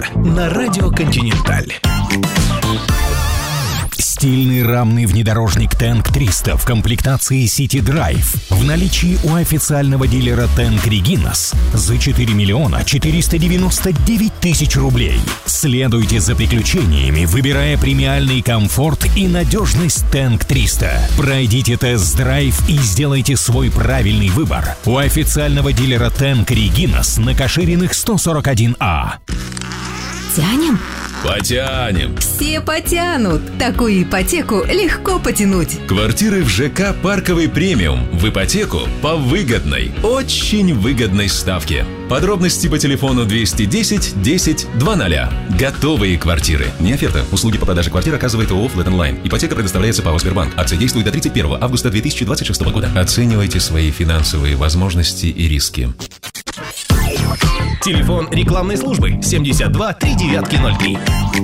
на Радио Континенталь. Стильный рамный внедорожник Tank 300 в комплектации City Drive в наличии у официального дилера Tank Reginas за 4 миллиона 499 тысяч рублей. Следуйте за приключениями, выбирая премиальный комфорт и надежность Tank 300. Пройдите тест-драйв и сделайте свой правильный выбор у официального дилера Tank Reginas на Кашириных 141А. Тянем? Потянем. Все потянут. Такую ипотеку легко потянуть. Квартиры в ЖК «Парковый премиум» в ипотеку по выгодной, очень выгодной ставке. Подробности по телефону 210 10 00. Готовые квартиры. Не оферта. Услуги по продаже квартир оказывает ООО «Флэт Онлайн». Ипотека предоставляется ПАО «Сбербанк». Акция действует до 31 августа 2026 года. Оценивайте свои финансовые возможности и риски. Телефон рекламной службы 72 3903.